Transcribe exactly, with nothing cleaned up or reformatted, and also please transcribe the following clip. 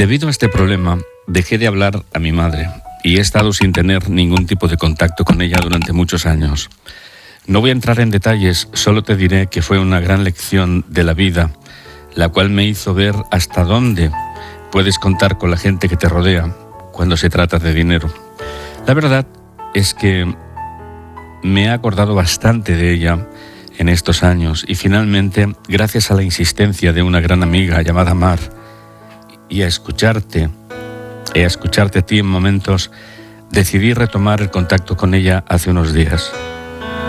Debido a este problema, dejé de hablar a mi madre y he estado sin tener ningún tipo de contacto con ella durante muchos años. No voy a entrar en detalles, solo te diré que fue una gran lección de la vida, la cual me hizo ver hasta dónde puedes contar con la gente que te rodea cuando se trata de dinero. La verdad es que me he acordado bastante de ella en estos años y finalmente, gracias a la insistencia de una gran amiga llamada Mar y a escucharte, y a escucharte a ti en momentos, decidí retomar el contacto con ella hace unos días.